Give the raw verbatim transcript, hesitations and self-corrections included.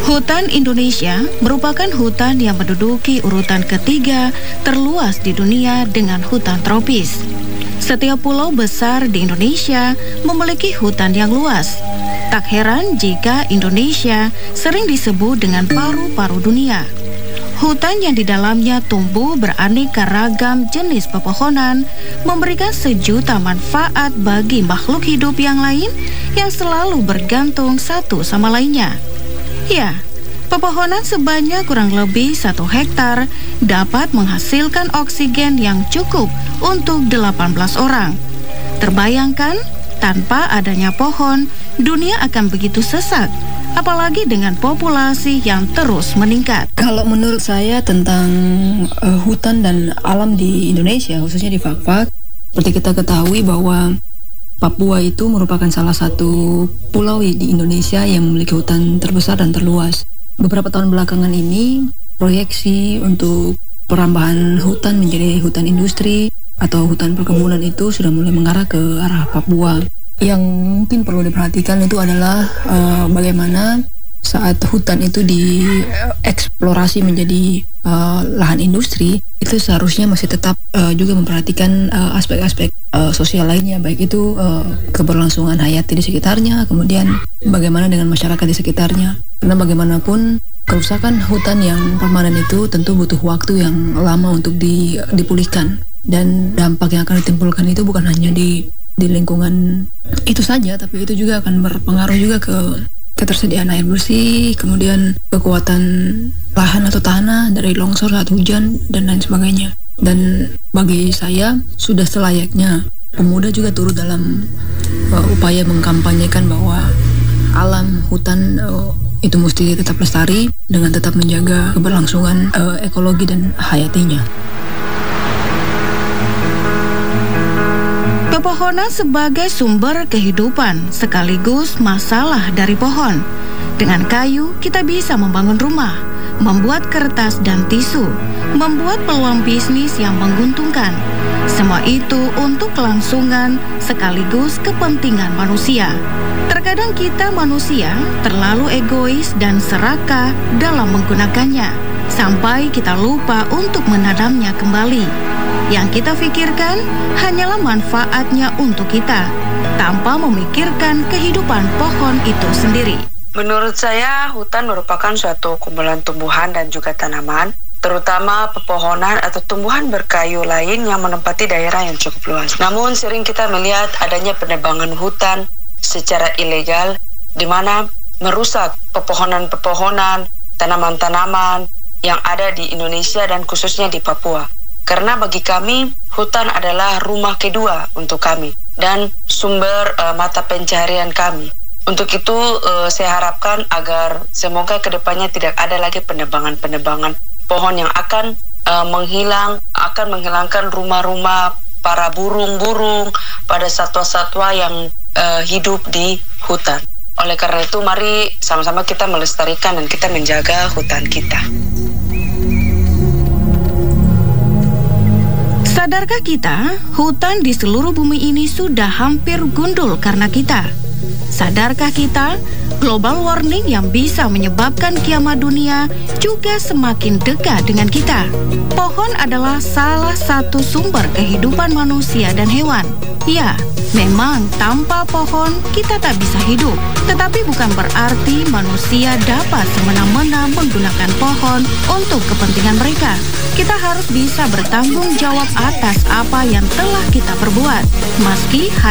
Hutan Indonesia merupakan hutan yang menduduki urutan ketiga terluas di dunia dengan hutan tropis. Setiap pulau besar di Indonesia memiliki hutan yang luas. Tak heran jika Indonesia sering disebut dengan paru-paru dunia. Hutan yang di dalamnya tumbuh beraneka ragam jenis pepohonan memberikan sejuta manfaat bagi makhluk hidup yang lain yang selalu bergantung satu sama lainnya. Ya, pepohonan sebanyak kurang lebih satu hektar dapat menghasilkan oksigen yang cukup untuk delapan belas orang. Terbayangkan, tanpa adanya pohon, dunia akan begitu sesak, apalagi dengan populasi yang terus meningkat. Kalau menurut saya tentang uh, hutan dan alam di Indonesia, khususnya di Fakfak, seperti kita ketahui bahwa Papua itu merupakan salah satu pulau di Indonesia yang memiliki hutan terbesar dan terluas. Beberapa tahun belakangan ini, proyeksi untuk perambahan hutan menjadi hutan industri atau hutan perkebunan itu sudah mulai mengarah ke arah Papua. Yang mungkin perlu diperhatikan itu adalah uh, bagaimana saat hutan itu dieksplorasi menjadi uh, lahan industri, itu seharusnya masih tetap uh, juga memperhatikan uh, aspek-aspek uh, sosial lainnya, baik itu uh, keberlangsungan hayati di sekitarnya, kemudian bagaimana dengan masyarakat di sekitarnya. Karena bagaimanapun kerusakan hutan yang permanen itu tentu butuh waktu yang lama untuk di, dipulihkan, dan dampak yang akan ditimbulkan itu bukan hanya di di lingkungan itu saja, tapi itu juga akan berpengaruh juga ke ketersediaan air bersih, kemudian kekuatan lahan atau tanah dari longsor saat hujan, dan lain sebagainya. Dan bagi saya, sudah selayaknya pemuda juga turut dalam uh, upaya mengkampanyekan bahwa alam hutan uh, itu mesti tetap lestari dengan tetap menjaga keberlangsungan uh, ekologi dan hayatinya. Pepohonan sebagai sumber kehidupan sekaligus masalah dari pohon. Dengan kayu, kita bisa membangun rumah, membuat kertas dan tisu, membuat peluang bisnis yang menguntungkan. Semua itu untuk kelangsungan sekaligus kepentingan manusia. Terkadang kita manusia terlalu egois dan serakah dalam menggunakannya, sampai kita lupa untuk menanamnya kembali. Yang kita pikirkan hanyalah manfaatnya untuk kita, tanpa memikirkan kehidupan pohon itu sendiri. Menurut saya, hutan merupakan suatu kumpulan tumbuhan dan juga tanaman, terutama pepohonan atau tumbuhan berkayu lain yang menempati daerah yang cukup luas. Namun sering kita melihat adanya penebangan hutan secara ilegal, di mana merusak pepohonan-pepohonan, tanaman-tanaman yang ada di Indonesia dan khususnya di Papua. Karena bagi kami, hutan adalah rumah kedua untuk kami dan sumber uh, mata pencaharian kami. Untuk itu, uh, saya harapkan agar semoga kedepannya tidak ada lagi penebangan-penebangan pohon yang akan uh, menghilang, akan menghilangkan rumah-rumah para burung-burung, pada satwa-satwa yang uh, hidup di hutan. Oleh karena itu, mari sama-sama kita melestarikan dan kita menjaga hutan kita. Sadarkah kita, hutan di seluruh bumi ini sudah hampir gundul karena kita? Sadarkah kita, global warming yang bisa menyebabkan kiamat dunia juga semakin dekat dengan kita? Pohon adalah salah satu sumber kehidupan manusia dan hewan. Ya, memang tanpa pohon kita tak bisa hidup. Tetapi bukan berarti manusia dapat semena-mena menggunakan pohon untuk kepentingan mereka. Kita harus bisa bertanggung jawab atas apa yang telah kita perbuat, meski